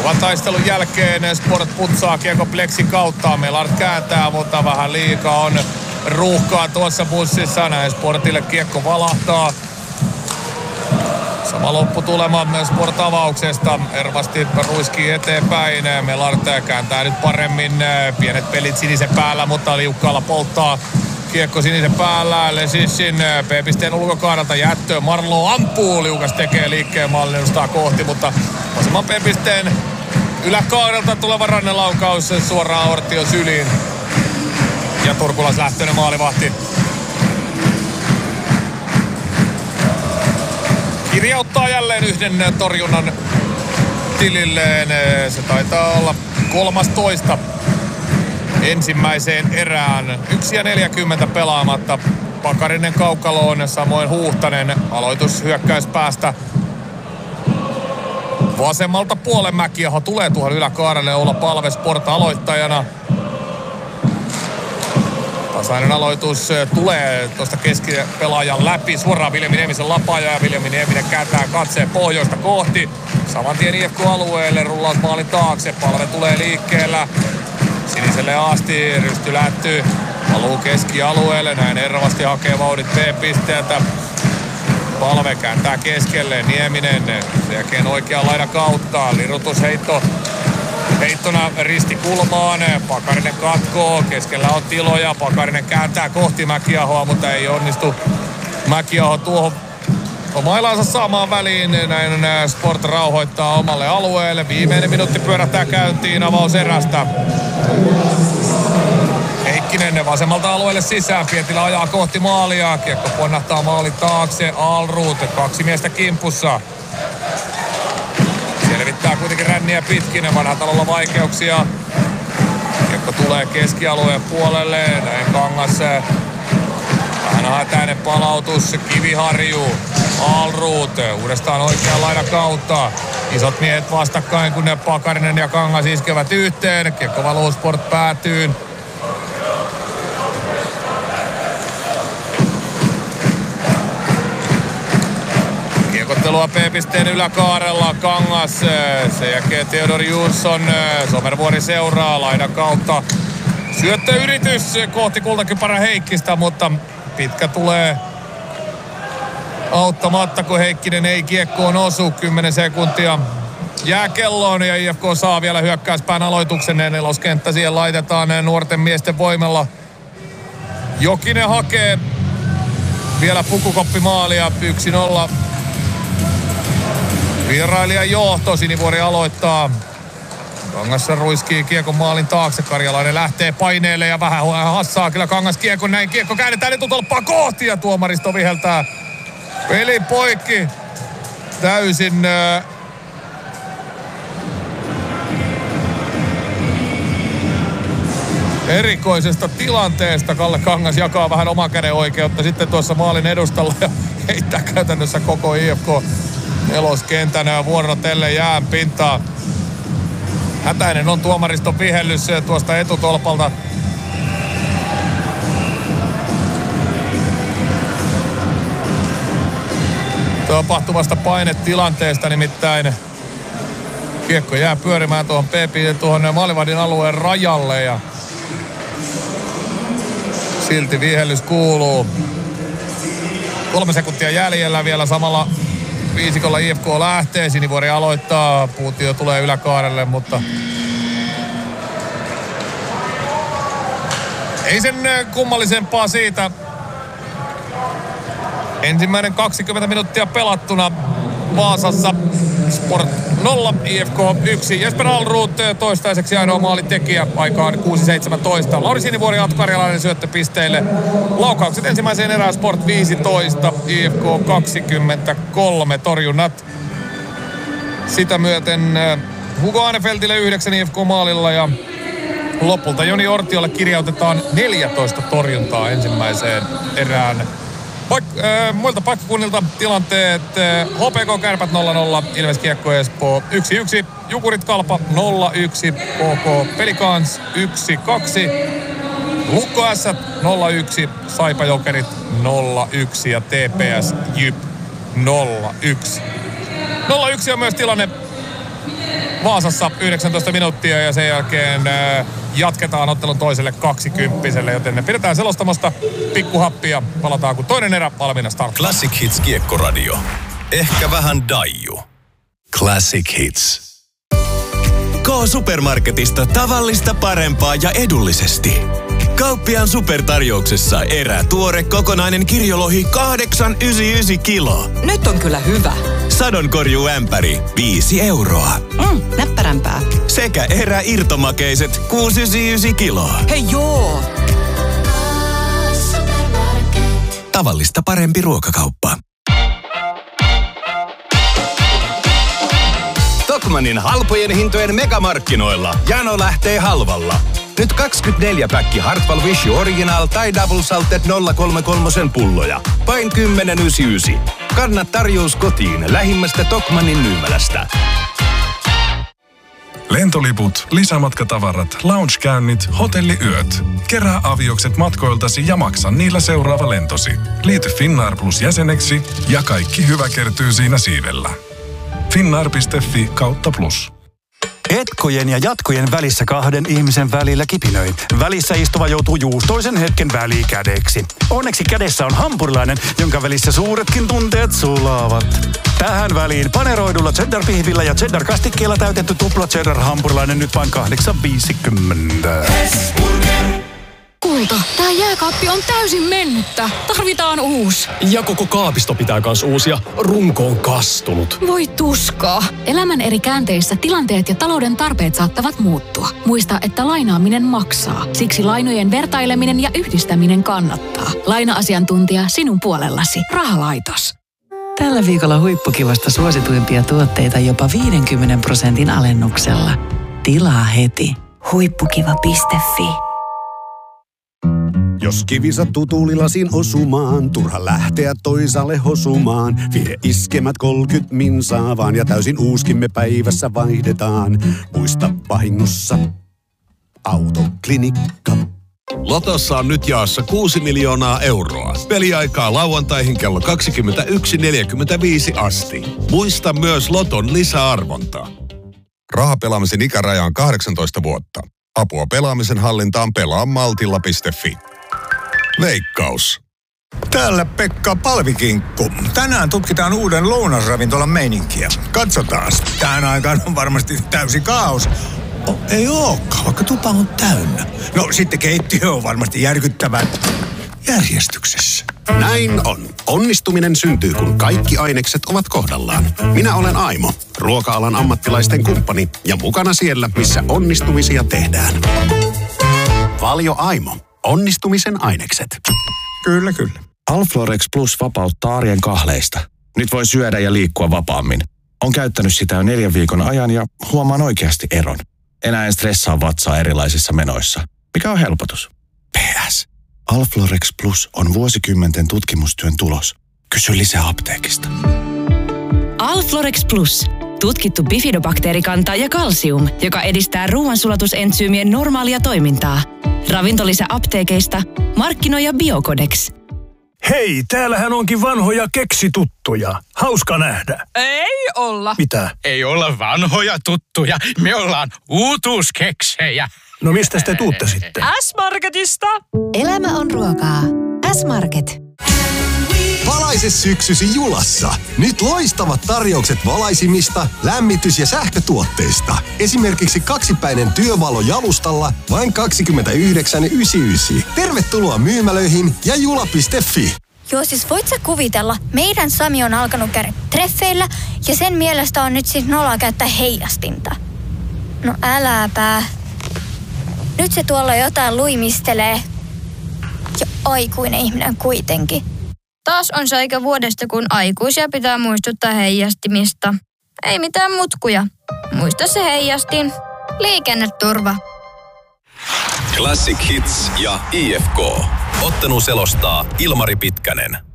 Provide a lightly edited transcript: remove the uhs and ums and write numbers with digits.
Kovan taistelun jälkeen Sport putsaa kiekko pleksin kautta. Melart kääntää, mutta vähän liikaa on ruuhkaa tuossa bussissa. Näin Sportille kiekko valahtaa. Sama lopputulema myös Sport-avauksesta. Ervasti ruiskii eteenpäin. Melart kääntää nyt paremmin. Pienet pelit sinisen päällä, mutta liukkaalla polttaa kiekko sinisen päällä. Lesissin P-pisteen ulkokaaralta jättö. Marlow ampuu. Liukas tekee liikkeen maalin edustaa kohti, mutta vasemman P-pisteen yläkaaralta tuleva rannelaukaus suoraan Ortion syliin. Ja Turkulas lähtöinen maalivahti kirjauttaa jälleen yhden torjunnan tililleen. Se taitaa olla 13 ensimmäiseen erään. 1:40 pelaamatta. Pakarinen kaukaloon, samoin Huuhtanen. Aloitus hyökkäyspäästä. Vasemmalta puolen Mäkiaho tulee tuohon yläkaarelle olla Palve Sport aloittajana. Tasainen aloitus tulee tuosta keskipelaajan läpi suoraan Viljami Niemisen lapaaja ja Viljami Nieminen kääntää katseen pohjoista kohti. Saman tien IFK-alueelle rullaus maalin taakse. Palve tulee liikkeellä. Siniselle asti Rysty lätty. Paluu keskialueelle. Näin Ervasti hakee vauhdit B-pisteeltä. Palve kääntää keskelle. Nieminen sen jälkeen oikean laidan kautta. Lirutusheitto. Heittona ristikulmaan. Pakarinen katkoo. Keskellä on tiloja. Pakarinen kääntää kohti Mäkiahoa, mutta ei onnistu Mäkiaho tuohon omailansa saamaan väliin. Näin Sport rauhoittaa omalle alueelle. Viimeinen minuutti pyörähtää käyntiin avauserästä. Heikkinen vasemmalta alueelle sisään. Pietilä ajaa kohti maalia. Kiekko ponnahtaa maalin taakse. Alruut. 2 miestä kimpussa. Selvittää kuitenkin ränniä pitkin. Vanhatalolla vaikeuksia. Kiekko tulee keskialueen puolelle. Näin Kangas. Vähän hätäinen palautus. Kiviharju. Alruut. Uudestaan oikean laidan kautta. Isot miehet vastakkain, kun ne Pakarinen ja Kangas iskevät yhteen. Kiekko valuu Sport päätyyn. Kiekottelua P-pisteen yläkaarella. Kangas. Sen jälkeen Theodor Jonsson. Somervuori seuraa laidan kautta. Syöttöyritys kohti kultakypärä Heikkistä, mutta pitkä tulee auttamatta, kun Heikkinen ei kiekkoon osu. 10 sekuntia jää kelloon ja IFK saa vielä hyökkäyspään aloituksen. Neloskenttä siihen laitetaan nuorten miesten voimalla. Jokinen hakee vielä pukukoppimaalia. 1-0. Vierailijan johto. Sinivuori aloittaa. Kangas ruiskii kiekon maalin taakse. Karjalainen lähtee paineelle ja vähän hassaa kyllä Kangas kiekon. Näin kiekko käännetään etutolppaa kohti ja tuomaristo viheltää pelin poikki. Täysin erikoisesta tilanteesta. Kalle Kangas jakaa vähän oman käden oikeutta sitten tuossa maalin edustalla ja heittää käytännössä koko IFK neloskentänä vuorotellen jään pintaa. Hätäinen on tuomariston vihellys tuosta etutolpalta. Tapahtuvasta painetilanteesta nimittäin kiekko jää pyörimään tuohon maalivahdin alueen rajalle ja silti vihellys kuuluu. 3 sekuntia jäljellä vielä samalla viisikolla IFK lähtee. Sinivuori aloittaa. Puutio tulee yläkaarelle, mutta ei sen kummallisempaa siitä. Ensimmäinen 20 minuuttia pelattuna Vaasassa. Sport 0, IFK 1. Jesper Alruut toistaiseksi ainoa maalitekijä. Aikaan 6.17. Lauri Sinivuori ja Attu Karjalainen syöttöpisteille. Laukaukset ensimmäiseen erään Sport 15, IFK 23 torjunnat. Sitä myöten Hugo Anefeltille 9 IFK maalilla ja lopulta Joni Ortiolle kirjautetaan 14 torjuntaa ensimmäiseen erään. Muilta paikkakunnilta tilanteet HPK Kärpät 0-0, Ilves Kiekko Espoo 1-1, Jukurit Kalpa 0-1, KK Pelikans 1-2, Lukko Ässät 0-1, Saipa Jokerit 0-1 ja TPS Jyp 0-1. 0-1 on myös tilanne Vaasassa 19 minuuttia ja sen jälkeen jatketaan ottelun toiselle 20, joten pidetään selostamasta pikkuhappia. Palataan kun toinen erä valmiina starttaa. Classic Hits Kiekkoradio. Ehkä vähän daiju. Classic Hits. K-Supermarketista tavallista parempaa ja edullisesti. Kauppiaan supertarjouksessa tuore kokonainen kirjolohi 8,99 kilo. Nyt on kyllä hyvä. Sadonkorjuämpäri 5 euroa. Näppärämpää. Sekä irtomakeiset 6,99 kiloa. Hei joo! Tavallista parempi ruokakauppa. Tokmannin halpojen hintojen megamarkkinoilla. Jano lähtee halvalla. Nyt 24 päkki Hartwall Wish Original tai Double Salted 033 pulloja. Vain 10,99. Kanna tarjous kotiin lähimmästä Tokmannin myymälästä. Lentoliput, lisämatkatavarat, lounge-käynnit, hotelliyöt. Kerää aviokset matkoiltasi ja maksa niillä seuraava lentosi. Liity Finnair Plus jäseneksi ja kaikki hyvä kertyy siinä siivellä. Finnair.fi/plus. Etkojen ja jatkojen välissä kahden ihmisen välillä kipinöin. Välissä istuva joutuu juustoisen hetken välikädeksi. Onneksi kädessä on hampurilainen, jonka välissä suuretkin tunteet sulaavat. Tähän väliin paneroidulla cheddar-pihvillä ja cheddar-kastikkeella täytetty tupla cheddar-hampurilainen nyt vain 8,50. Kulta, tää jääkaappi on täysin mennyttä. Tarvitaan uusi. Ja koko kaapisto pitää kans uusia. Runko on kastunut. Voi tuskaa. Elämän eri käänteissä tilanteet ja talouden tarpeet saattavat muuttua. Muista, että lainaaminen maksaa. Siksi lainojen vertaileminen ja yhdistäminen kannattaa. Laina-asiantuntija sinun puolellasi. Rahalaitos. Tällä viikolla huippukivasta suosituimpia tuotteita jopa 50% alennuksella. Tilaa heti. Huippukiva.fi. Jos kivi sattuu tuulilasin osumaan, turha lähteä toisaalle hosumaan. Vie iskemät 30 minsaa vaan ja täysin uuskimme päivässä vaihdetaan. Muista vahingossa Autoklinikka. Lotossa on nyt jaossa 6 miljoonaa euroa. Peliaikaa lauantaihin kello 21.45 asti. Muista myös Loton lisäarvonta. Rahapelaamisen ikäraja on 18 vuotta. Apua pelaamisen hallintaan pelaamaltilla.fi. Veikkaus. Täällä Pekka Palvikinkku. Tänään tutkitaan uuden lounasravintolan meininkiä. Katsotaan. Tähän aikaan on varmasti täysi kaos. Ei ookaan, vaikka tupa on täynnä. No sitten keittiö on varmasti järkyttävän järjestyksessä. Näin on. Onnistuminen syntyy, kun kaikki ainekset ovat kohdallaan. Minä olen Aimo, ruoka-alan ammattilaisten kumppani ja mukana siellä, missä onnistumisia tehdään. Valio Aimo. Onnistumisen ainekset. Kyllä, kyllä. Alflorex Plus vapauttaa arjen kahleista. Nyt voi syödä ja liikkua vapaammin. On käyttänyt sitä jo 4 viikon ajan ja huomaan oikeasti eron. Enää en stressaa vatsaa erilaisissa menoissa. Mikä on helpotus? PS. Alflorex Plus on vuosikymmenten tutkimustyön tulos. Kysy lisää apteekista. Alflorex Plus. Tutkittu bifidobakteerikanta ja kalsium, joka edistää ruoansulatusentsyymien normaalia toimintaa. Ravintolisä apteekeista. Markkinoija Biocodex. Hei, täällähän onkin vanhoja keksituttuja. Hauska nähdä. Ei olla. Mitä? Ei olla vanhoja tuttuja. Me ollaan uutuuskeksejä. No mistä te tuutte sitten? S-Marketista. Elämä on ruokaa. S-Market. Valaise syksysi Julassa. Nyt loistavat tarjoukset valaisimista, lämmitys- ja sähkötuotteista. Esimerkiksi 2-päinen työvalo jalustalla vain 29,99. Tervetuloa myymälöihin ja jula.fi. Joo, siis voit sä kuvitella, meidän Sami on alkanut käydä treffeillä ja sen mielestä on nyt siis noloa käyttää heijastinta. No äläpä. Nyt se tuolla jotain luimistelee. Ja aikuinen ihminen kuitenkin. Taas on se aika vuodesta, kun aikuisia pitää muistuttaa heijastimista. Ei mitään mutkuja. Muista se heijastin. Liikenneturva. Classic Hits ja IFK. Ottelu selostaa Ilmari Pitkänen.